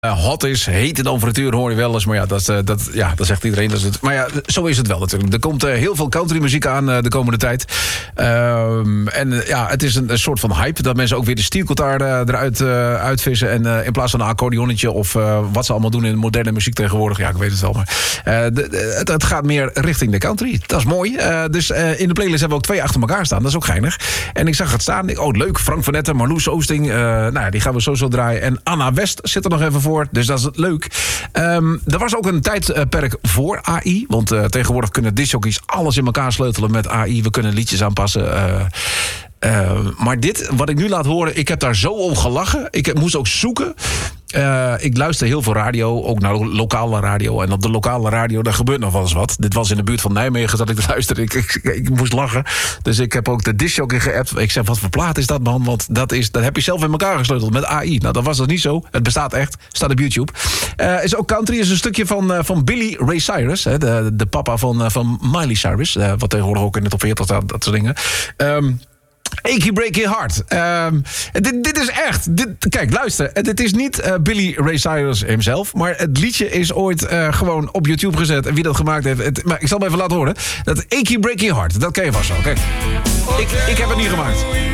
hot is. Hete temperatuur hoor je wel eens. Maar ja, dat zegt iedereen. Dat is het. Maar ja, zo is het wel natuurlijk. Er komt heel veel countrymuziek aan de komende tijd. Het is een soort van hype. Dat mensen ook weer de stiergitaar eruit uitvissen. En in plaats van een accordeonnetje of wat ze allemaal doen in moderne muziek tegenwoordig. Ja, ik weet het wel. Maar het gaat meer richting de country. Dat is mooi. Dus in de playlist hebben we ook 2 achter elkaar staan. Dat is ook geinig. En ik zag het staan. Leuk. Frank van Etten, Marloes Oosting. Die gaan we zo draaien. En Anna West zit er nog even voor. Dus dat is leuk. Er was ook een tijdperk voor AI. Want tegenwoordig kunnen discjockeys alles in elkaar sleutelen met AI. We kunnen liedjes aanpassen. Maar dit, wat ik nu laat horen, ik heb daar zo om gelachen. Ik moest ook zoeken. Ik luister heel veel radio, ook naar lokale radio. En op de lokale radio, daar gebeurt nog wel eens wat. Dit was in de buurt van Nijmegen dat ik luisterde. Ik moest lachen. Dus ik heb ook de discjockey geappt. Ik zeg, wat voor plaat is dat, man? Want dat heb je zelf in elkaar gesleuteld met AI. Nou, dat was dat niet zo. Het bestaat echt. Staat op YouTube. Is ook country. Is een stukje van Billy Ray Cyrus. De papa van Miley Cyrus. Wat tegenwoordig ook in de top 40 staat. Dat soort dingen. Achy Breaky Heart. Dit is echt. Kijk, luister. Dit is niet Billy Ray Cyrus himself. Maar het liedje is ooit gewoon op YouTube gezet. En wie dat gemaakt heeft. Maar ik zal hem even laten horen. Dat Achy Breaky Heart. Dat ken je vast wel. Kijk. Ik heb het niet gemaakt.